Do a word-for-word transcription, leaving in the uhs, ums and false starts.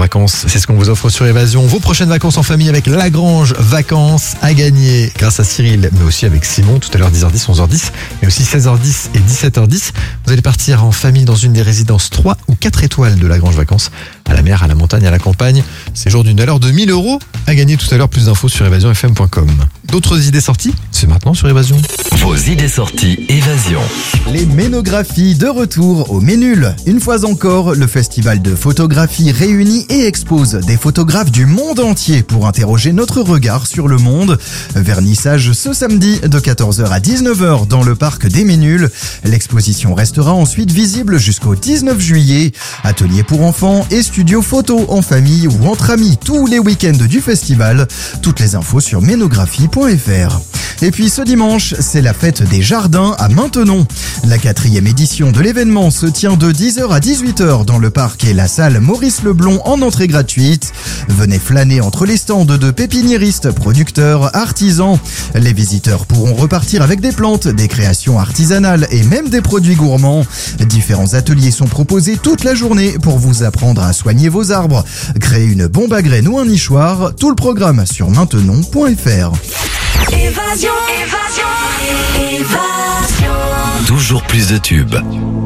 vacances. C'est ce qu'on vous offre sur Évasion. Vos prochaines vacances en famille avec Lagrange Vacances à gagner grâce à Cyril, mais aussi avec Simon. Tout à l'heure dix heures dix, onze heures dix, mais aussi seize heures dix et dix-sept heures dix. Vous allez partir en famille dans une des résidences trois ou quatre étoiles de Lagrange Vacances. À la mer, à la montagne, à la campagne. Séjour d'une valeur de mille euros à gagner tout à l'heure. Plus d'infos sur évasion f m point com. D'autres idées sorties? C'est maintenant sur Évasion. Vos idées sorties Évasion. Les ménographies de retour au Ménul. Une fois encore, le festival de photographie réunit et expose des photographes du monde entier pour interroger notre regard sur le monde. Vernissage ce samedi de quatorze heures à dix-neuf heures dans le parc des Ménuls. L'exposition restera ensuite visible jusqu'au dix-neuf juillet. Ateliers pour enfants et studio photo en famille ou entre amis tous les week-ends du festival. Toutes les infos sur ménographie point f r. Et puis ce dimanche, c'est la fête des jardins à Maintenon. La quatrième édition de l'événement se tient de dix heures à dix-huit heures dans le parc et la salle Maurice Leblond en entrée gratuite. Venez flâner entre les stands de pépiniéristes, producteurs, artisans. Les visiteurs pourront repartir avec des plantes, des créations artisanales et même des produits gourmands. Différents ateliers sont proposés toute la journée pour vous apprendre à soigner vos arbres, créer une bombe à graines ou un nichoir. Tout le programme sur maintenon point f r. Évasion, évasion, évasion. Toujours plus de tubes.